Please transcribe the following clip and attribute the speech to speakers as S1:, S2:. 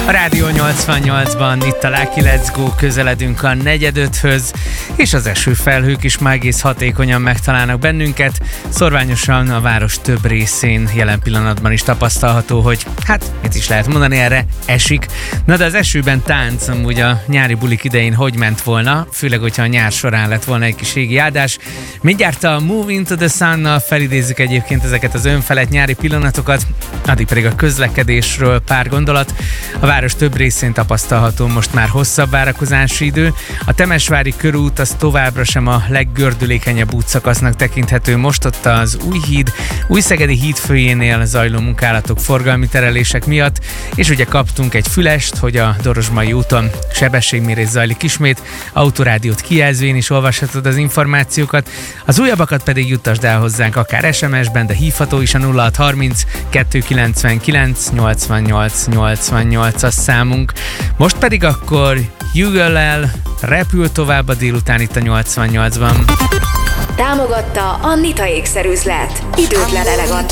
S1: A Rádió 88-ban itt a Lucky Let's Go, közeledünk a 4:45-höz, és az esőfelhők is már egész hatékonyan megtalálnak bennünket. Szorványosan a város több részén jelen pillanatban is tapasztalható, hogy hát mit is lehet mondani erre, esik. Na de az esőben tánc amúgy a nyári bulik idején hogy ment volna, főleg, hogyha a nyár során lett volna egy kis régi áldás. Mindjárt a Move Into The Sun-nal felidézzük egyébként ezeket az önfelett nyári pillanatokat, addig pedig a közlekedésről pár gondolat. A város több részén tapasztalható most már hosszabb várakozási idő. A Temesvári körút az továbbra sem a leggördülékenyebb útszakasznak tekinthető most, ott az Újhíd, Újszegedi hídfőjénél zajló munkálatok, forgalmi terelések miatt, és ugye kaptunk egy fülest, hogy a Dorozsmai úton sebességmérés zajlik ismét, Autorádiót kijelzőjén is olvashatod az információkat, az újabbakat pedig juttasd el hozzánk akár SMS-ben, de hívható is a 0630 299 88 88 az számunk. Most pedig akkor Hugo-lel repül tovább a délután itt a 88-ban.
S2: Támogatta a Nita ékszerüzlet. Időtlen eleganc